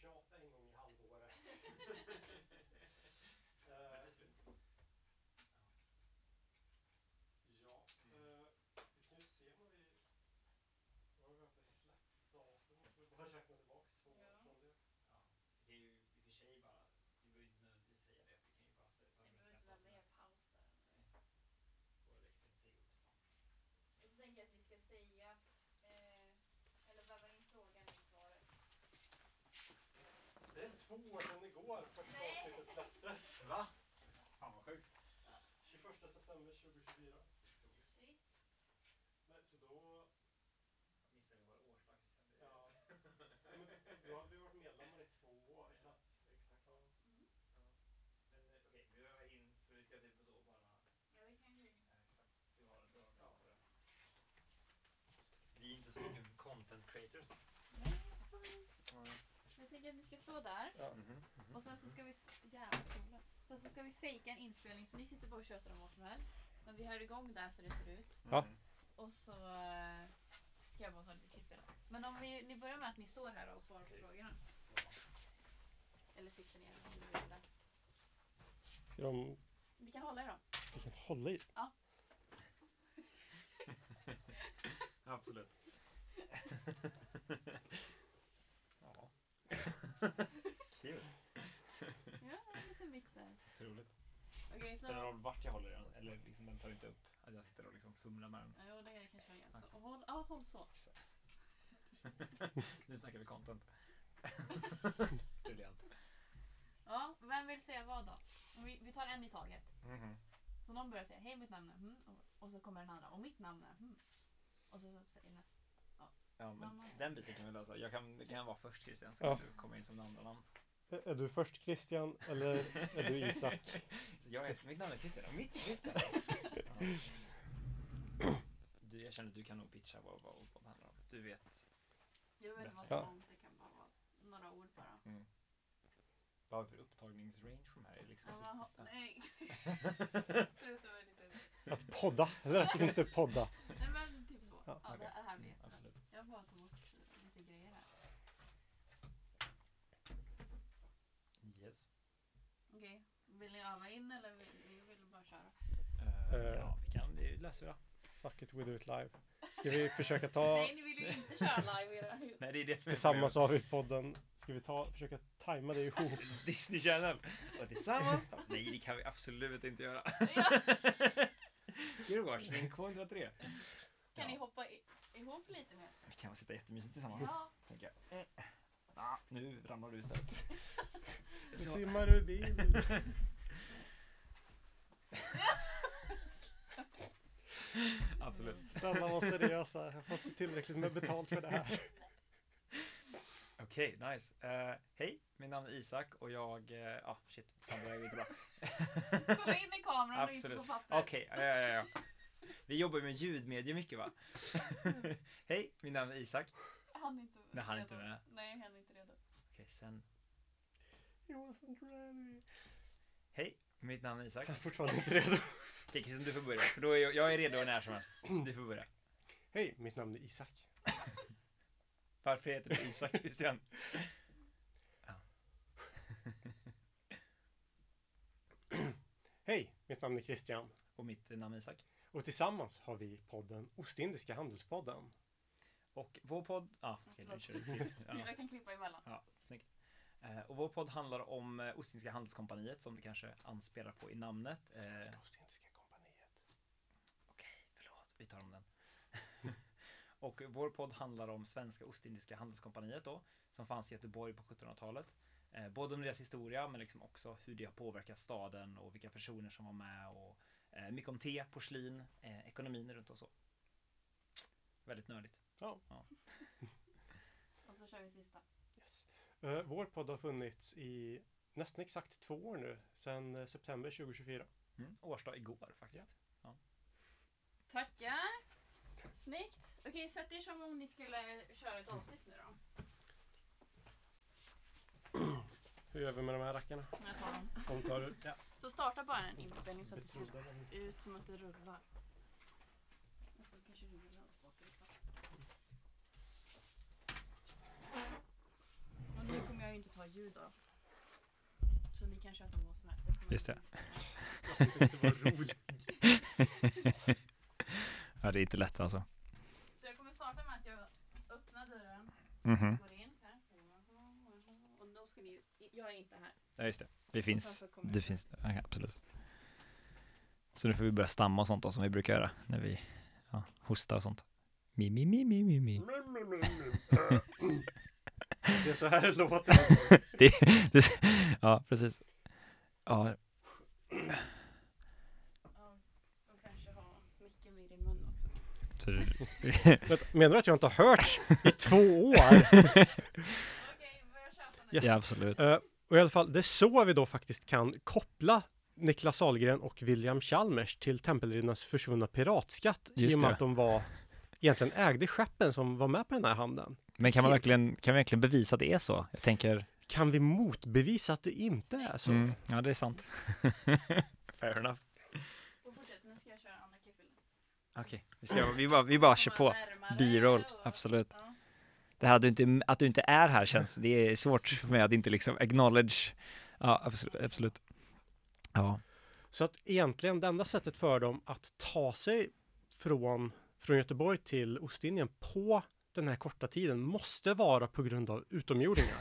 tjata en gång i halvåret. Ja, vi kan ju se när vi... Vad har vi för släppdatum? Måste vi bara räkna tillbaka 2 år från det. Ja, det kan ju i och för sig bara... Vi behöver inte nödvändigtvis säga det. Vi kan ju bara säga... Vi behöver inte lämna er paus där. Får växeln säga upp snart. Och så tänker jag att vi ska säga... eller väva in frågan i svaret. Det är 2 år sedan igår första avsnittet släpptes. Va? Fan vad sjukt. 21 september 2024. Shit. Men, så då... Missar vi vår årsdag, Christian. Ja. Men, då hade vi varit medlemmar i 2 år. Så att, exakt. ja. Mm. Ja. Men okej, vi övar in så vi ska typ så bara... Ja, vi kan ju... exakt. Vi har bra på det. Vi är inte så mycket content creators. Jag tänker att ni ska stå där. Ja. Och sen så ska vi... Jävla solen. Sen så ska vi fejka en inspelning så ni sitter bara och tjötar om vad som helst. Men vi har igång där så det ser ut. Ja. Och så ska jag bara ta lite klipp hela. Men om ni börjar med att ni står här och svarar på frågorna. Eller sitter ner om ni vill där. Ska de... Vi kan hålla i dem. Vi kan hålla i. Ja. Absolut. Ja. Kul. Ja, en liten mick där. Otroligt. Okej, så... Spelar det roll vart jag håller den? Eller liksom den tar inte upp att jag sitter och liksom fumlar med den. Jo, det kanske jag gör. Så, håll så. Nu snackar vi content. Brilliant. Ja, vem vill säga vad då? Vi tar en i taget. Mhm. Så någon börjar säga, hej mitt namn är och så kommer den andra, och mitt namn är och så säger nästa. Ja, men Samma. den biten kan vi lösa. Jag kan vara först, Christian, så Ja. kan du komma in som det andra namn. Är du först Christian eller är du Isak? Så mitt namn är Christian och mitt är Christian. Jag känner att du kan nog pitcha vad det handlar om. Du vet. Jag vet inte vad Ja. så långt, det kan bara vara några ord bara. Mm. Vad har vi för upptagningsrange från här? Liksom Nej. Sluta med lite. Att podda eller att inte podda. Nej men typ så. Ja, Ja, okej. det här blir jättebra. Absolut. Jag får bara ta bort lite grejer här. Yes. Okej, vill ni öva in eller vill bara köra? Ja, vi löser det. Fuck it, we do it live. Ska vi försöka ta... Nej, ni vill ju inte köra live i det här. Nej, det är det som är Tillsammans har vi podden. Ska vi försöka tajma det ihop? Disney Channel. Och tillsammans? Nej, det kan vi absolut inte göra. Ja. Eurowarsning 203. Kan ni hoppa ihop lite mer? Vi kan sitta jättemysigt tillsammans. Ja. Tänker jag. Nu ramlar du istället. Simmar du bil? Absolut. Snälla var seriösa. Jag har fått tillräckligt med betalt för det här. Okej, nice. Hej, min namn är Isak och jag... det är inte bra. Kolla in i kameran och inte på papper. Okej, ja. Vi jobbar med ljudmedier mycket, va? Hej, min namn är Isak. Han är inte Nej, han är redo. inte med. Nej, han är inte redo. Okej, sen. He wasn't ready. Hej, mitt namn är Isak. Jag är fortfarande inte redo. Okej, Christian, du får börja. För då är jag är redo när som helst. Du får börja. Hej, mitt namn är Isak. Varför heter du Isak, Christian? Ja. Hej, mitt namn är Christian. Och mitt namn är Isak. Och tillsammans har vi podden Ostindiska handelspodden. Och vår podd... nu kör vi. Jag kan klippa emellan. Ja, snyggt. Och vår podd handlar om Ostindiska handelskompaniet, som det kanske anspelar på i namnet. Svenska Ostindiska kompaniet. Okej, förlåt. Vi tar om den. Och vår podd handlar om Svenska Ostindiska handelskompaniet då, som fanns i Göteborg på 1700-talet. Både om deras historia, men liksom också hur det har påverkat staden och vilka personer som var med och mycket om te, porslin, ekonomin runt och så. Väldigt nördigt. Ja. Och så kör vi sista. Yes. Vår podd har funnits i nästan exakt 2 år nu, sedan september 2024. Årsdag igår faktiskt. Ja. Tackar. Snyggt. Okej, sätt er som om ni skulle köra ett avsnitt nu då. Hur gör vi med de här rackarna? Jag tar dem. De tar du. Ja. Så starta bara en inspelning så att det ser Betrodda dem. ut som att det rullar. Och så kanske du rullar åt bak lite. Och nu kommer jag ju inte ta ha ljud då. Så ni kan köta vad som helst. Det får man Just det. Jag tyckte det var roligt. Ja, det är inte lätt alltså. Så jag kommer starta med att jag öppnar dörren, Mhm. går in så här. Och då ska ni, jag är inte här. Ja, just det. Vi Och sen finns. så kommer Du jag- finns. Ja, absolut. Så nu får vi börja stamma och sånt då, som vi brukar göra när vi hostar och sånt. Mi, mi, mi, mi, mi, mi. Det är så här det låter. Ja, precis. Ja, Ja, och kanske ha mycket mer i mun också. så det, Menar du att jag inte har hört i 2 år? Okej, börja köta nu. Yes. ja, absolut. Och i alla fall, det är så vi då faktiskt kan koppla Niklas Ahlgren och William Chalmers till Tempelriddarnas försvunna piratskatt. Just I och med det. att de egentligen ägde skeppen som var med på den här handeln. Men kan vi verkligen bevisa att det är så? Jag tänker, Kan vi motbevisa att det inte är så? ja det är sant. Fair enough. Och fortsätt, nu ska jag köra andra klippet. Okej, vi bara kör på. B-roll, absolut. Ja. Det här att du inte är här känns, det är svårt för mig att inte liksom acknowledge. Ja, absolut. Ja, Så att egentligen det enda sättet för dem att ta sig från Göteborg till Ostindien på den här korta tiden måste vara på grund av utomjordingar.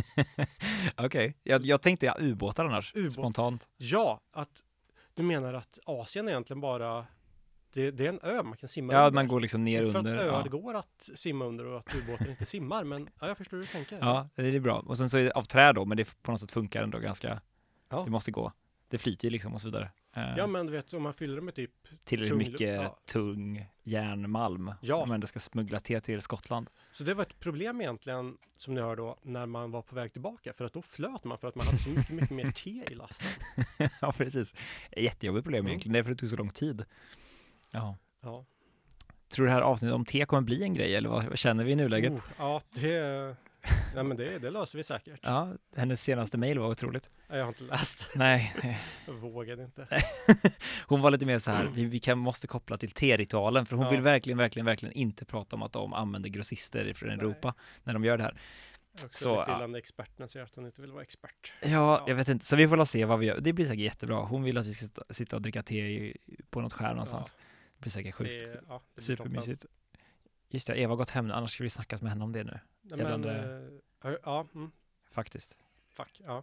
okej. Jag tänkte ubåtar annars, Ubåt. spontant. Ja, att du menar att Asien är egentligen bara det är en ö man kan simma Ja, under. man går liksom ner Inte för under. att öar Ja. går att simma under och att ubåtar inte simmar, men ja, jag förstår hur du tänker. Ja, det är bra. Och sen så är det av trä då, men det på något sätt funkar ändå ganska. Ja. Det måste gå. Det flyter ju liksom och så vidare. Ja, men du vet, om man fyller det med typ Tillräckligt tung- mycket ja. tung järnmalm. Ja. Om man ändå ska smuggla till Skottland. Så det var ett problem egentligen, som ni hör då, när man var på väg tillbaka. För att då flöt man för att man hade så mycket mer te i lasten. Ja, precis. Jättejobbigt problem Mm. egentligen. Det är för att det tog så lång tid. Ja. Ja. Tror du det här avsnittet om te kommer bli en grej? Eller vad känner vi i nuläget? Ja, nej, men det löser vi säkert. Ja, hennes senaste mejl var otroligt. Jag har inte läst. Nej, Jag vågade inte. hon var lite mer så här, vi måste koppla till te-ritualen, för hon Ja. vill verkligen inte prata om att de använder grossister från Nej. Europa när de gör det här. Också Så, lite ja. illa när experterna säger att hon inte vill vara expert. Ja, jag vet inte. Så vi får se vad vi gör. Det blir säkert jättebra. Hon vill att vi ska sitta och dricka te på något skär någonstans. Det blir säkert sjukt. Det blir Supermysigt. Just det, Eva har gått hem nu, annars ska vi snacka med henne om det nu. toppen. Men, Gällande- Faktiskt. fuck, ja.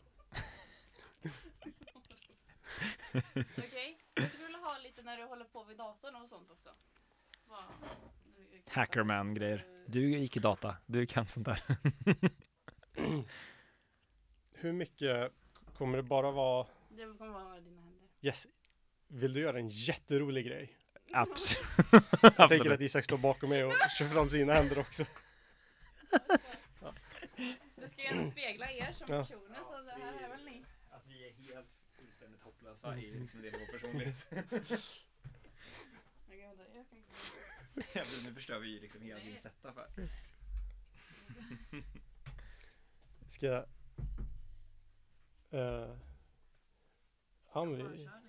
Okej, jag skulle vilja ha lite när du håller på vid datorn och sånt också. Vad- Hackerman-grejer. Du gick i data, du kan sånt där. Hur mycket kommer det bara vara, Det kommer vara dina händer. yes, vill du göra en jätterolig grej? Absolut. Jag tänker att Isak står bakom mig och kör fram sina händer också. Det ska gärna spegla er som Ja. personer, så det här är väl ni. Att vi är helt fullständigt hopplösa är liksom det vår personlighet. Okej, vänta, jag kan... Nu förstör vi liksom hela din setup här. Ska jag... Bara kör lite så.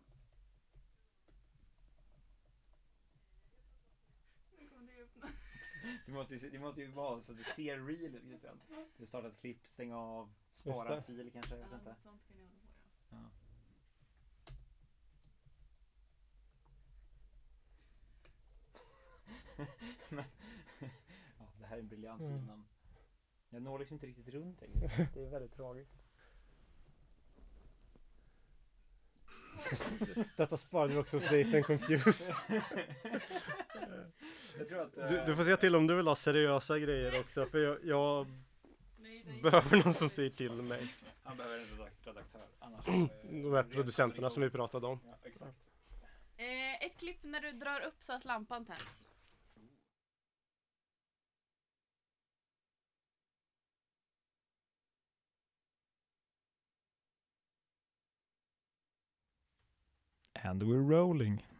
Nu kommer det öppna. Det måste ju vara så att det ser real ut, Christian. Du startar ett klipp, stäng av, spara en Just fil kanske. Jag vet Ja, inte. sånt kan jag hålla på, ja. Ja. Men, ja, det här är en briljant film. Men jag når liksom inte riktigt runt längre. Det är väldigt tragiskt. Detta sparade vi också hos Dazed and Confused. Jag tror att Du får se till om du vill ha seriösa grejer också. För jag Nej, det är behöver någon som säger till mig. han behöver en redaktör. Annars, De här producenterna som vi pratade om. Ja, exakt. Ett klipp när du drar upp så att lampan tänds. And we're rolling.